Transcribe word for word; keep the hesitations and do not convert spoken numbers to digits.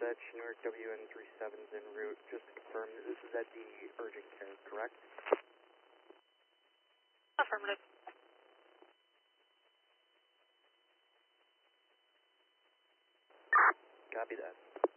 that Chinook W N thirty-seven is en route. Just to confirm, this is at the urgent care, correct? Affirmative. Copy that.